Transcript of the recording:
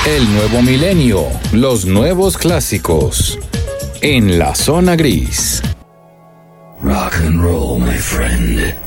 El nuevo milenio, los nuevos clásicos. En la zona gris. Rock and roll, my friend.